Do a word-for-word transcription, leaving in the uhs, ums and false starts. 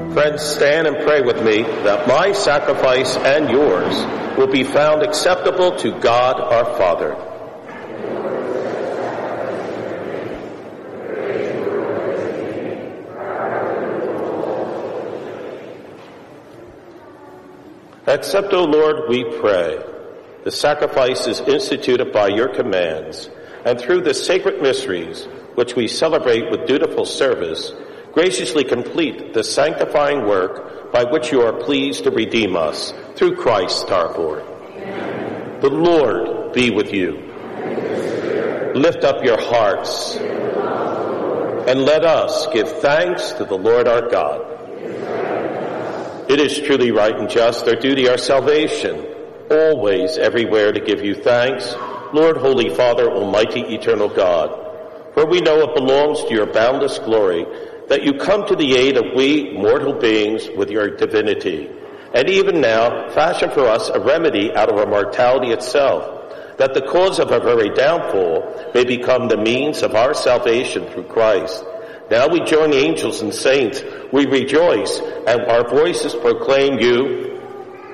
Friends, stand and pray with me that my sacrifice and yours will be found acceptable to God our Father. Accept, O Lord, we pray, the sacrifices instituted by your commands, and through the sacred mysteries which we celebrate with dutiful service, graciously complete the sanctifying work by which you are pleased to redeem us through Christ our Lord. Amen. The Lord be with you. Lift up your hearts and let us give thanks to the Lord our God. It is truly right and just, our duty, our salvation, always, everywhere to give you thanks, Lord, Holy Father, Almighty, Eternal God. For we know it belongs to your boundless glory that you come to the aid of we mortal beings with your divinity, and even now fashion for us a remedy out of our mortality itself, that the cause of our very downfall may become the means of our salvation through Christ. Now we join angels and saints, we rejoice, and our voices proclaim you